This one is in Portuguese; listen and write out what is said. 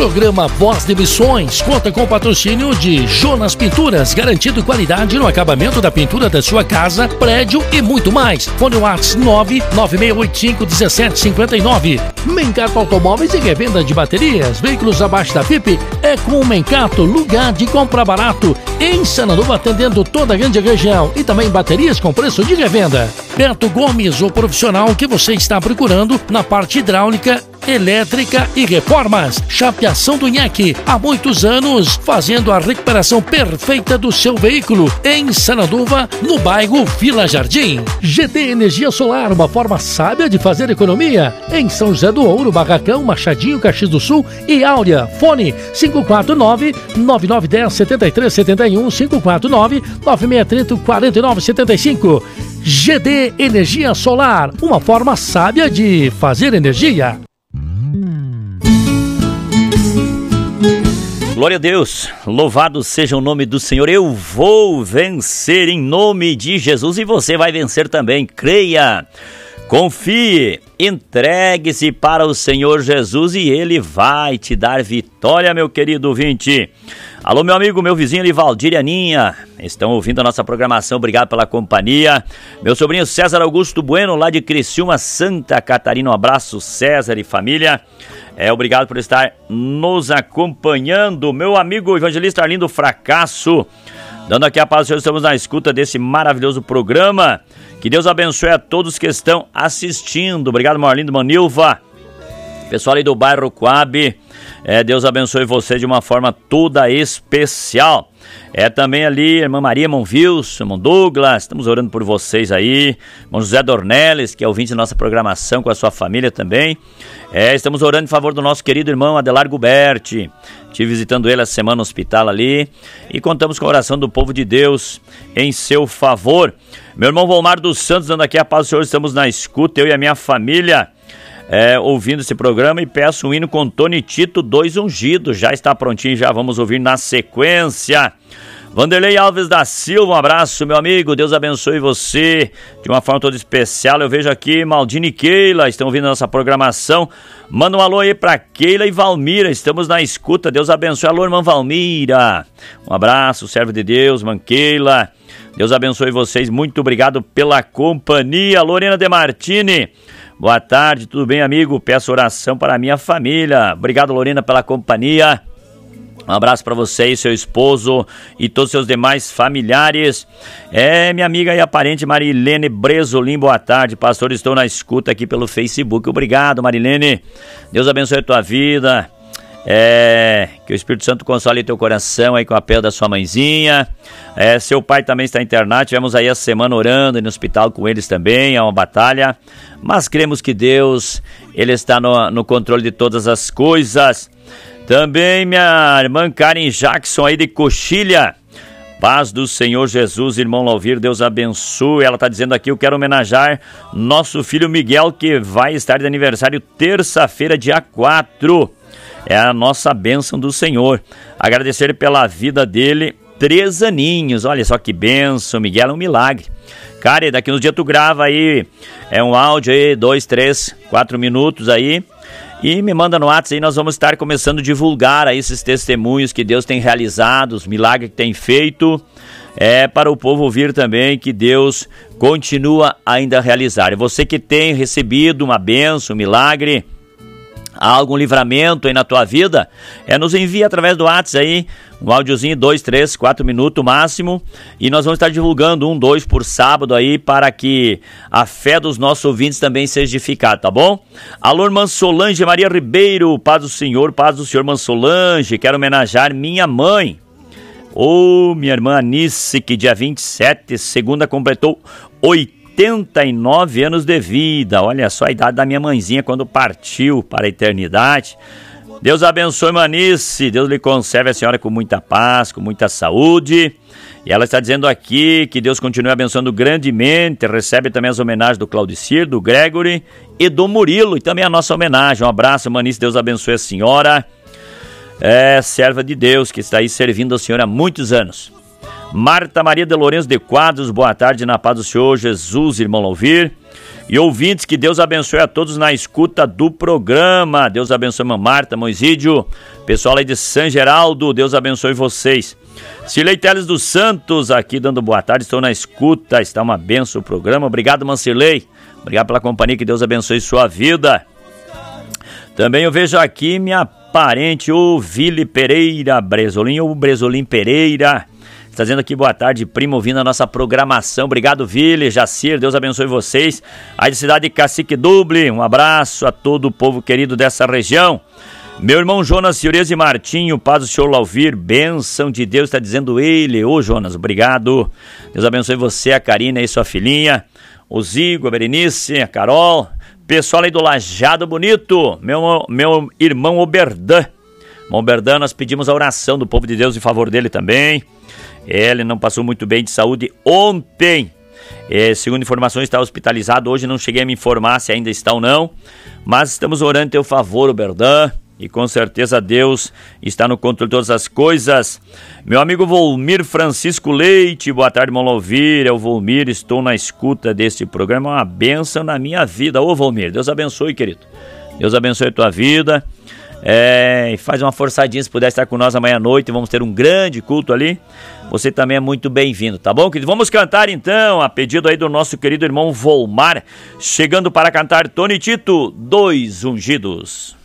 Programa Voz de Missões conta com o patrocínio de Jonas Pinturas, garantindo qualidade no acabamento da pintura da sua casa, prédio e muito mais. Fone WhatsApp 996851759. Mencato Automóveis e revenda de baterias, veículos abaixo da FIP é com o Mencato, lugar de compra barato. Em Sananduva, atendendo toda a grande região, e também baterias com preço de revenda. Beto Gomes, o profissional que você está procurando na parte hidráulica, elétrica e reformas. Chapeação do Nhaque, há muitos anos fazendo a recuperação perfeita do seu veículo. Em Sananduva, no bairro Vila Jardim. GD Energia Solar, uma forma sábia de fazer economia. Em São José do Ouro, Barracão, Machadinho, Caxias do Sul e Áurea. Fone 549-9910-7371, 549-9630-4975. GD Energia Solar, uma forma sábia de fazer energia. Glória a Deus, louvado seja o nome do Senhor. Eu vou vencer em nome de Jesus e você vai vencer também. Creia, confie, entregue-se para o Senhor Jesus e Ele vai te dar vitória, meu querido ouvinte. Alô, meu amigo, meu vizinho Livaldir e Aninha, estão ouvindo a nossa programação, obrigado pela companhia. Meu sobrinho César Augusto Bueno, lá de Criciúma, Santa Catarina, um abraço, César e família. Obrigado por estar nos acompanhando. Meu amigo evangelista Arlindo Fracasso, dando aqui a paz do Senhor, estamos na escuta desse maravilhoso programa. Que Deus abençoe a todos que estão assistindo. Obrigado, meu Arlindo Manilva. Pessoal aí do bairro Coab, Deus abençoe você de uma forma toda especial. Também ali, irmã Maria, irmão Wilson, irmão Douglas, estamos orando por vocês aí. Irmão José Dornelles, que é ouvinte da nossa programação com a sua família também. Estamos orando em favor do nosso querido irmão Adelar Guberti. Estive visitando ele essa semana no hospital ali. E contamos com a oração do povo de Deus em seu favor. Meu irmão Volmar dos Santos, dando aqui a paz do Senhor, estamos na escuta, eu e a minha família. Ouvindo esse programa, e peço um hino com Tony Tito, Dois Ungidos, já está prontinho, já vamos ouvir na sequência. Vanderlei Alves da Silva, um abraço, meu amigo, Deus abençoe você de uma forma toda especial. Eu vejo aqui Maldini e Keila, estão ouvindo a nossa programação. Manda um alô aí pra Keila e Valmira, estamos na escuta, Deus abençoe. Alô, irmã Valmira, um abraço, servo de Deus, irmã Keila, Deus abençoe vocês, muito obrigado pela companhia. Lorena De Martini, boa tarde, tudo bem, amigo? Peço oração para a minha família. Obrigado, Lorena, pela companhia. Um abraço para você e seu esposo e todos os seus demais familiares. Minha amiga e a parente Marilene Bresolim, boa tarde, pastor, estou na escuta aqui pelo Facebook. Obrigado, Marilene. Deus abençoe a tua vida. Que o Espírito Santo console teu coração aí com a perda da sua mãezinha. Seu pai também está internado, tivemos aí a semana orando no hospital com eles também, é uma batalha, mas cremos que Deus, Ele está no controle de todas as coisas. Também minha irmã Karen Jackson aí de Coxilha, paz do Senhor Jesus, irmão Lauvir, Deus abençoe. Ela está dizendo aqui, eu quero homenagear nosso filho Miguel, que vai estar de aniversário terça-feira, dia 4. É a nossa bênção do Senhor. Agradecer pela vida dele, 3 aninhos. Olha só que bênção, Miguel, é um milagre. Cara, daqui uns dias tu grava aí, um áudio aí, 2, 3, 4 minutos aí, e me manda no WhatsApp aí, nós vamos estar começando a divulgar aí esses testemunhos que Deus tem realizado, os milagres que tem feito, para o povo ouvir também que Deus continua ainda a realizar. E você que tem recebido uma bênção, um milagre, há algum livramento aí na tua vida, nos envia através do WhatsApp aí, um áudiozinho, 2, 3, 4 minutos máximo, e nós vamos estar divulgando 1, 2 por sábado aí, para que a fé dos nossos ouvintes também seja edificada, tá bom? Alô, irmã Solange Maria Ribeiro, paz do Senhor, irmã Solange, quero homenagear minha mãe, minha irmã Anice, que dia 27, segunda, completou 89 anos de vida. Olha só a idade da minha mãezinha quando partiu para a eternidade. Deus abençoe, Manice, Deus lhe conserve a senhora com muita paz, com muita saúde. E ela está dizendo aqui que Deus continue abençoando grandemente. Recebe também as homenagens do Claudicir, do Gregory e do Murilo. E também a nossa homenagem. Um abraço, Manice, Deus abençoe a senhora. Serva de Deus que está aí servindo a senhora há muitos anos. Marta Maria de Lourenço de Quadros, boa tarde, na paz do Senhor Jesus, irmão Lauvir. e ouvintes, que Deus abençoe a todos na escuta do programa. Deus abençoe a Marta, Moisídio, pessoal aí de São Geraldo, Deus abençoe vocês. Cirlei Teles dos Santos aqui dando boa tarde, estou na escuta, está uma benção o programa. Obrigado, Mancirlei, obrigado pela companhia, que Deus abençoe sua vida. Também eu vejo aqui minha parente, o Vili Pereira Bresolim, ou Bresolim Pereira, está dizendo aqui boa tarde, primo, ouvindo a nossa programação. Obrigado, Vili, Jacir, Deus abençoe vocês. Aí de cidade de Cacique Duble, um abraço a todo o povo querido dessa região. Meu irmão Jonas Ciurez e Martinho, paz do Senhor Lauvir, bênção de Deus, está dizendo ele. Ô Jonas, obrigado, Deus abençoe você, a Karina e sua filhinha, o Zigo, a Berenice, a Carol, pessoal aí do Lajado Bonito, meu irmão Oberdan. Irmão Oberdan, nós pedimos a oração do povo de Deus em favor dele também. Ele não passou muito bem de saúde ontem. Segundo informações, está hospitalizado. Hoje não cheguei a me informar se ainda está ou não. Mas estamos orando em teu favor, Oberdan. E com certeza Deus está no controle de todas as coisas. Meu amigo Volmir Francisco Leite, boa tarde, irmão Lauvir. É o Volmir, estou na escuta deste programa. Uma bênção na minha vida. Ô Volmir, Deus abençoe, querido. Deus abençoe a tua vida. Faz uma forçadinha se puder estar com nós amanhã à noite. Vamos ter um grande culto ali. Você também é muito bem-vindo, tá bom, querido? Vamos cantar então, a pedido aí do nosso querido irmão Volmar, chegando para cantar Tony Tito, Dois Ungidos.